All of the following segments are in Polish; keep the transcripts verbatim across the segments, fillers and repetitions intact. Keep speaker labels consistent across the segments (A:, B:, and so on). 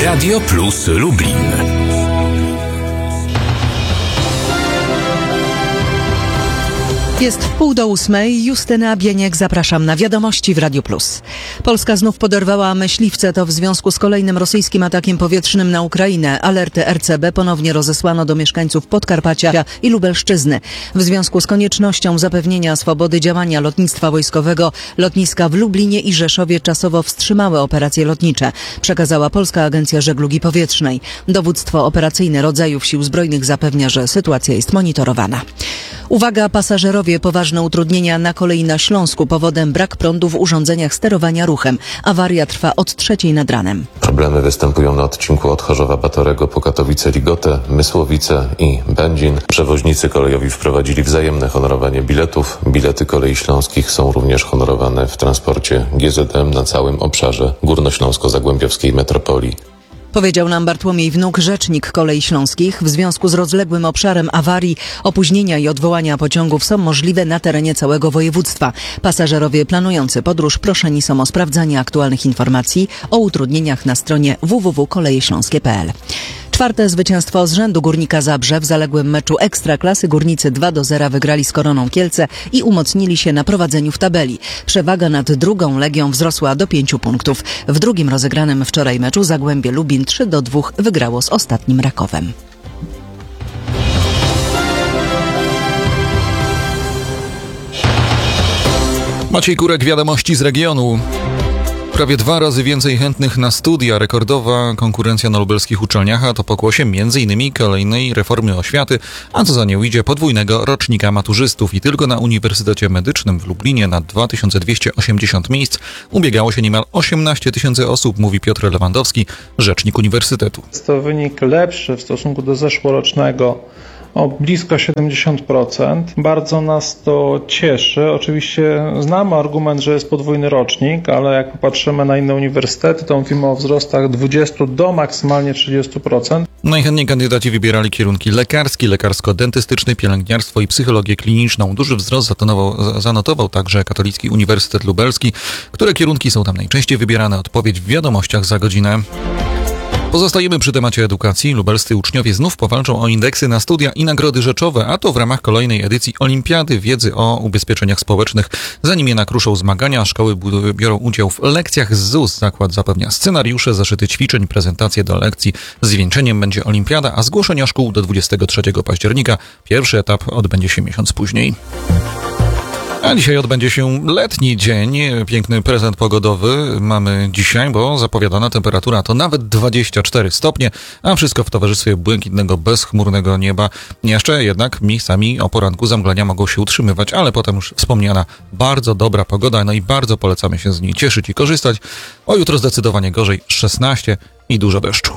A: Radio Plus Lublin.
B: Jest wpół do ósmej. Justyna Bieniek, zapraszam na wiadomości w Radio Plus. Polska znów poderwała myśliwce. To w związku z kolejnym rosyjskim atakiem powietrznym na Ukrainę. Alerty R C B ponownie rozesłano do mieszkańców Podkarpacia i Lubelszczyzny. W związku z koniecznością zapewnienia swobody działania lotnictwa wojskowego, lotniska w Lublinie i Rzeszowie czasowo wstrzymały operacje lotnicze, przekazała Polska Agencja Żeglugi Powietrznej. Dowództwo operacyjne rodzajów Sił Zbrojnych zapewnia, że sytuacja jest monitorowana. Uwaga, pasażerowie, poważne utrudnienia na kolei na Śląsku. Powodem brak prądu w urządzeniach sterowania ruchem. Awaria trwa od trzeciej nad ranem.
C: Problemy występują na odcinku od Chorzowa-Batorego po Katowice-Ligotę, Mysłowice i Będzin. Przewoźnicy kolejowi wprowadzili wzajemne honorowanie biletów. Bilety Kolei Śląskich są również honorowane w transporcie G Z M na całym obszarze górnośląsko-zagłębiowskiej metropolii.
B: Powiedział nam Bartłomiej Wnuk, rzecznik Kolei Śląskich. W związku z rozległym obszarem awarii, opóźnienia i odwołania pociągów są możliwe na terenie całego województwa. Pasażerowie planujący podróż proszeni są o sprawdzanie aktualnych informacji o utrudnieniach na stronie w w w kropka kolejeśląskie kropka p l. Czwarte zwycięstwo z rzędu Górnika Zabrze. W zaległym meczu Ekstraklasy górnicy dwa do zera wygrali z Koroną Kielce i umocnili się na prowadzeniu w tabeli. Przewaga nad drugą Legią wzrosła do pięciu punktów. W drugim rozegranym wczoraj meczu Zagłębie Lubin trzy do dwóch wygrało z ostatnim Rakowem.
D: Maciej Kurek, wiadomości z regionu. Prawie dwa razy więcej chętnych na studia. Rekordowa konkurencja na lubelskich uczelniach, a to pokłosie między innymi kolejnej reformy oświaty, a co za nią idzie podwójnego rocznika maturzystów. I tylko na Uniwersytecie Medycznym w Lublinie na dwa tysiące dwieście osiemdziesiąt miejsc ubiegało się niemal osiemnaście tysięcy osób, mówi Piotr Lewandowski, rzecznik uniwersytetu.
E: Jest to wynik lepszy w stosunku do zeszłorocznego o blisko siedemdziesiąt procent. Bardzo nas to cieszy. Oczywiście znamy argument, że jest podwójny rocznik, ale jak popatrzymy na inne uniwersytety, to mówimy o wzrostach dwudziestu do maksymalnie trzydziestu procent.
D: Najchętniej kandydaci wybierali kierunki lekarski, lekarsko-dentystyczny, pielęgniarstwo i psychologię kliniczną. Duży wzrost zanotował, zanotował także Katolicki Uniwersytet Lubelski. Które kierunki są tam najczęściej wybierane? Odpowiedź w wiadomościach za godzinę. Pozostajemy przy temacie edukacji. Lubelscy uczniowie znów powalczą o indeksy na studia i nagrody rzeczowe, a to w ramach kolejnej edycji Olimpiady Wiedzy o Ubezpieczeniach Społecznych. Zanim jednak ruszą zmagania, szkoły biorą udział w lekcjach z Z U S. Zakład zapewnia scenariusze, zeszyty ćwiczeń, prezentacje do lekcji. Zwieńczeniem będzie olimpiada, a zgłoszenia szkół do dwudziestego trzeciego października. Pierwszy etap odbędzie się miesiąc później. A dzisiaj odbędzie się letni dzień. Piękny prezent pogodowy mamy dzisiaj, bo zapowiadana temperatura to nawet dwadzieścia cztery stopnie, a wszystko w towarzystwie błękitnego, bezchmurnego nieba. Jeszcze jednak miejscami o poranku zamglenia mogą się utrzymywać, ale potem już wspomniana bardzo dobra pogoda, no i bardzo polecamy się z niej cieszyć i korzystać. O jutro zdecydowanie gorzej, szesnaście i dużo deszczu.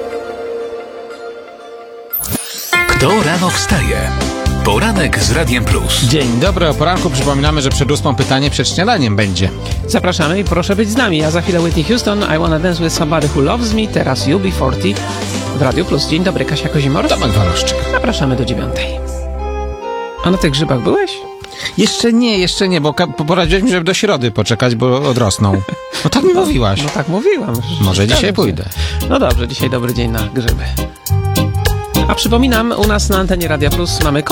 A: Kto rano wstaje? Poranek z Radiem Plus.
F: Dzień dobry, o poranku przypominamy, że przed ósmą pytanie przed śniadaniem będzie.
G: Zapraszamy i proszę być z nami. A za chwilę Whitney Houston, I Wanna Dance With Somebody Who Loves Me, teraz U B czterdzieści w Radio Plus. Dzień dobry, Kasia Kozimor.
F: Tomek Waloszczyk.
G: Zapraszamy do dziewiątej. A na tych grzybach byłeś?
F: Jeszcze nie, jeszcze nie, bo ka- poradziłeś mi, żeby do środy poczekać, bo odrosną. No tak mi mówiłaś.
G: No tak mówiłam.
F: Może dzisiaj pójdę.
G: No dobrze, dzisiaj dobry dzień na grzyby. A przypominam, u nas na antenie Radia Plus mamy